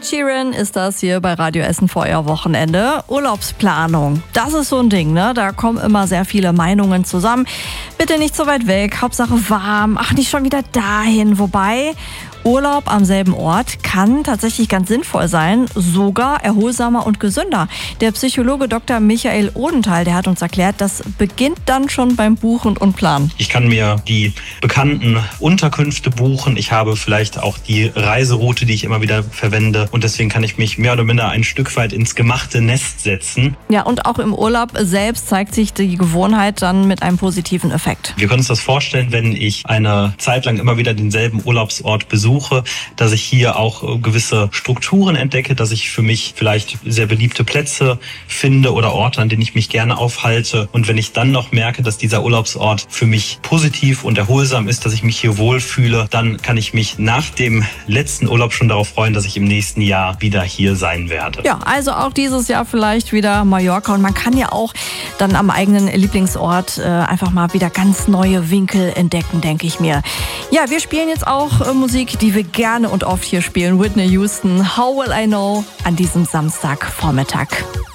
Ed Sheeran ist das hier bei Radio Essen vor euer Wochenende. Urlaubsplanung, das ist so ein Ding, ne? Da kommen immer sehr viele Meinungen zusammen. Bitte nicht so weit weg, Hauptsache warm, ach nicht schon wieder dahin. Wobei Urlaub am selben Ort kann tatsächlich ganz sinnvoll sein, sogar erholsamer und gesünder. Der Psychologe Dr. Michael Odenthal, der hat uns erklärt, das beginnt dann schon beim Buchen und Planen. Ich kann mir die bekannten Unterkünfte buchen. Ich habe vielleicht auch die Reiseroute, die ich immer wieder verwende. Und deswegen kann ich mich mehr oder minder ein Stück weit ins gemachte Nest setzen. Ja, und auch im Urlaub selbst zeigt sich die Gewohnheit dann mit einem positiven Effekt. Wir können uns das vorstellen, wenn ich eine Zeit lang immer wieder denselben Urlaubsort besuche, dass ich hier auch gewisse Strukturen entdecke, dass ich für mich vielleicht sehr beliebte Plätze finde oder Orte, an denen ich mich gerne aufhalte. Und wenn ich dann noch merke, dass dieser Urlaubsort für mich positiv und erholsam ist, dass ich mich hier wohlfühle, dann kann ich mich nach dem letzten Urlaub schon darauf freuen, dass ich im nächsten Jahr wieder hier sein werde. Ja, also auch dieses Jahr vielleicht wieder Mallorca. Und man kann ja auch dann am eigenen Lieblingsort einfach mal wieder ganz neue Winkel entdecken, denke ich mir. Ja, wir spielen jetzt auch Musik, die wir gerne und oft hier spielen. Whitney Houston, How Will I Know, an diesem Samstagvormittag.